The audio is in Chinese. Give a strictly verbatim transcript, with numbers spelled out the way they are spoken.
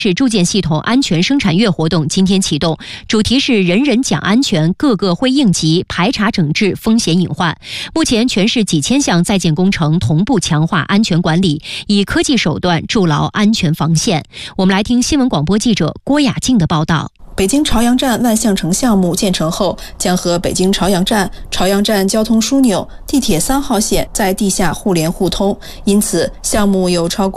市铸件系统安全生产月活动今天启动，主题是人人讲安全，个个会应急，排查整治风险隐患。目前全市几千项在建工程同步强化安全管理，以科技手段筑牢安全防线。我们来听新闻广播记者郭雅静的报道。 北京朝阳站万象城项目建成后，将和北京朝阳站、朝阳站交通枢纽、地铁三号线在地下互联互通，因此项目有超过